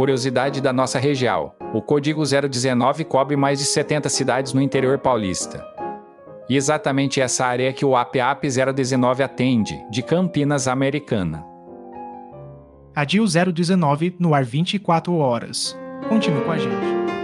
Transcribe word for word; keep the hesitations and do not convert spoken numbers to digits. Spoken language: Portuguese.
curiosidade da nossa região: o código zero dezenove cobre mais de setenta cidades no interior paulista. E exatamente essa área que o A P A P zero dezenove atende, de Campinas, Americana. A D I U zero dezenove no ar vinte e quatro horas. Continue com a gente.